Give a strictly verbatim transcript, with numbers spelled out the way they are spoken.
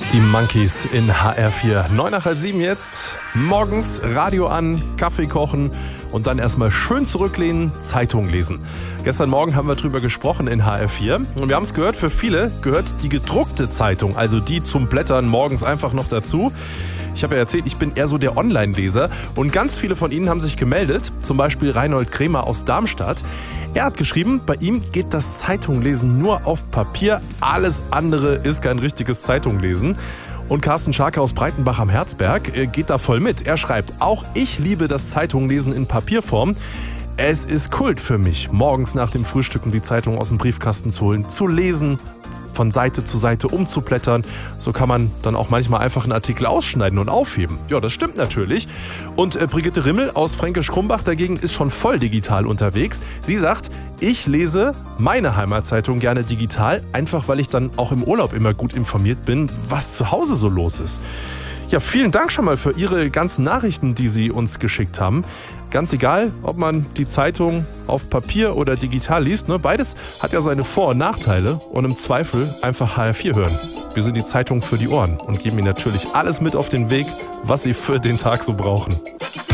Die Monkeys in H R vier. Neun nach halb sieben jetzt. Morgens Radio an, Kaffee kochen und dann erstmal schön zurücklehnen, Zeitung lesen. Gestern Morgen haben wir drüber gesprochen in H R vier und wir haben es gehört, für viele gehört die gedruckte Zeitung, also die zum Blättern morgens einfach noch dazu. Ich habe ja erzählt, ich bin eher so der Online-Leser und ganz viele von Ihnen haben sich gemeldet, zum Beispiel Reinhold Kremer aus Darmstadt. Er hat geschrieben, bei ihm geht das Zeitunglesen nur auf Papier, alles andere ist kein richtiges Zeitunglesen. Und Carsten Scharke aus Breitenbach am Herzberg geht da voll mit. Er schreibt, auch ich liebe das Zeitunglesen in Papierform. Es ist Kult für mich, morgens nach dem Frühstücken die Zeitung aus dem Briefkasten zu holen, zu lesen, von Seite zu Seite umzublättern. So kann man dann auch manchmal einfach einen Artikel ausschneiden und aufheben. Ja, das stimmt natürlich. Und äh, Brigitte Rimmel aus Fränkisch-Krumbach dagegen ist schon voll digital unterwegs. Sie sagt, ich lese meine Heimatzeitung gerne digital, einfach weil ich dann auch im Urlaub immer gut informiert bin, was zu Hause so los ist. Ja, vielen Dank schon mal für Ihre ganzen Nachrichten, die Sie uns geschickt haben. Ganz egal, ob man die Zeitung auf Papier oder digital liest, ne? Beides hat ja seine Vor- und Nachteile und im Zweifel einfach H R vier hören. Wir sind die Zeitung für die Ohren und geben Ihnen natürlich alles mit auf den Weg, was Sie für den Tag so brauchen.